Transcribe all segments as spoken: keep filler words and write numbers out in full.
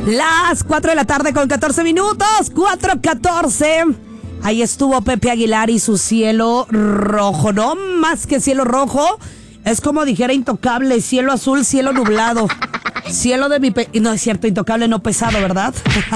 Las cuatro de la tarde con catorce minutos, cuatro catorce. Ahí estuvo Pepe Aguilar y su cielo rojo, no más que cielo rojo, es como dijera Intocable, cielo azul, cielo nublado, cielo de mi... Pe- no es cierto, Intocable no pesado, ¿verdad?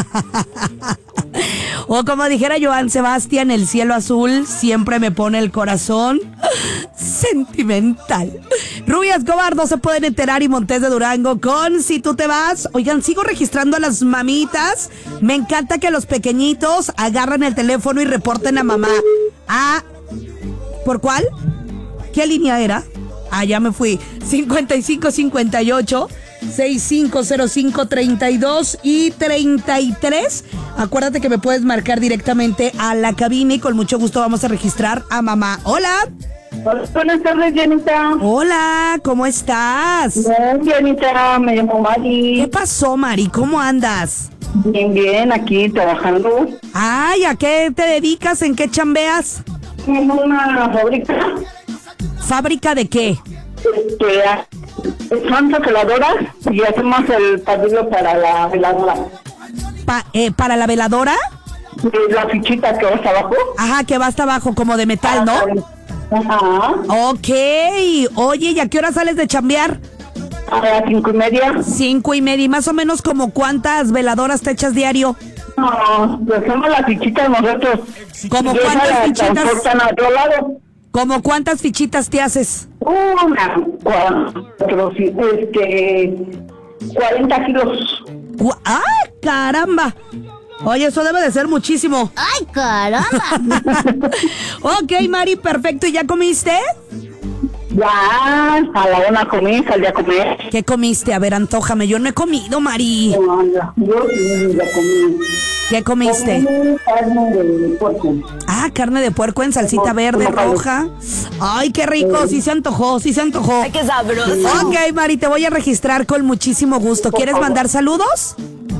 O como dijera Joan Sebastián, el cielo azul siempre me pone el corazón sentimental. Rubí Escobar, no se pueden enterar, y Montes de Durango con Si Tú Te Vas. Oigan, sigo registrando a las mamitas. Me encanta que los pequeñitos agarran el teléfono y reporten a mamá. Ah, ¿por cuál? ¿Qué línea era? Ah, ya me fui. cincuenta y cinco cincuenta y ocho sesenta y cinco cero cinco treinta y dos y treinta y tres. Acuérdate que me puedes marcar directamente a la cabina y con mucho gusto vamos a registrar a mamá. Hola. Buenas tardes, Jenita. Hola, ¿cómo estás? Bien, Jenita, me llamo Mari. ¿Qué pasó, Mari? ¿Cómo andas? Bien, bien, aquí trabajando Ay, ¿a qué te dedicas? ¿En qué chambeas? en una fábrica. ¿Fábrica de qué? Este, son veladoras y hacemos el padrillo para la veladora. Pa- eh, ¿Para la veladora? Y la fichita que va hasta abajo. Ajá, que va hasta abajo como de metal, ¿no? Ajá. Ok. Oye, ¿y a qué hora sales de chambear? A las cinco y media. Cinco y media. ¿Y más o menos como cuántas veladoras te echas diario? No, pues hacemos las fichitas nosotros. ¿Como Y esas cuántas las fichitas? transportan a otro lado. ¿Como cuántas fichitas te haces? Una, cuatro, este, cuarenta kilos. Gu- ¡Ay, caramba! Oye, eso debe de ser muchísimo. ¡Ay, caramba! Ok, Mari, perfecto. ¿Y ya comiste? Ya, a la una comí, salí a comer. ¿Qué comiste? A ver, antójame. Yo no he comido, Mari. No, ya, yo sí, ya comí. ¿Qué comiste? Comí carne de puerco. Ah, carne de puerco en salsita verde, roja. Ay, qué rico. Sí se antojó, sí se antojó. ¡Ay, qué sabroso! Ok, Mari, te voy a registrar con muchísimo gusto. ¿Quieres mandar saludos?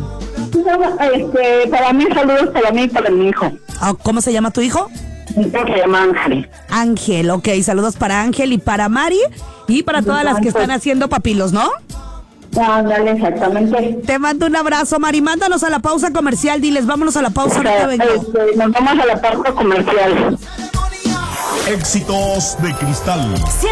Este, para mí, saludos para mí y para mi hijo. Ah, ¿cómo se llama tu hijo? Mi hijo se llama Ángel. Ángel, ok. Saludos para Ángel y para Mari y para todas las que están haciendo papilos, ¿no? Ándale, exactamente. Te mando un abrazo, Mari. Mándanos a la pausa comercial. Diles, vámonos a la pausa. Ahorita vengo. Este, nos vamos a la pausa comercial. Éxitos de Cristal.